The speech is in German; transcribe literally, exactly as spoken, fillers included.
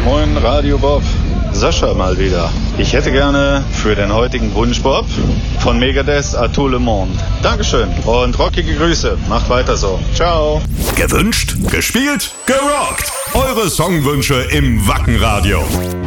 Moin Radio Bob, Sascha mal wieder. Ich hätte gerne für den heutigen Wunsch Bob von Megadeth à tout le monde. Dankeschön und rockige Grüße. Macht weiter so. Ciao. Gewünscht, gespielt, gerockt. Eure Songwünsche im Wacken Radio.